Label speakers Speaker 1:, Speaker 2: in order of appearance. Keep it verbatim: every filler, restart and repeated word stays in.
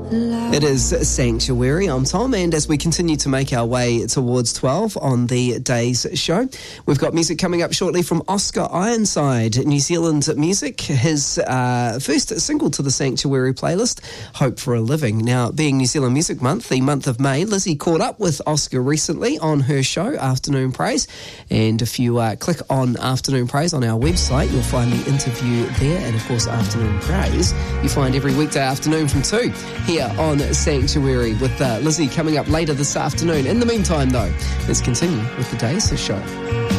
Speaker 1: It is Sanctuary. I'm Tom, and as we continue to make our way towards twelve on the day's show, we've got music coming up shortly from Oscar Ironside, New Zealand music, his uh, first single to the Sanctuary playlist, Hope for a Living. Now, being New Zealand Music Month, the month of May, Lizzie caught up with Oscar recently on her show, Afternoon Praise, and if you uh, click on Afternoon Praise on our website, you'll find the interview there, and of course, Afternoon Praise you find every weekday afternoon from two here on Sanctuary with uh, Lizzie coming up later this afternoon. In the meantime, though, let's continue with the day's show.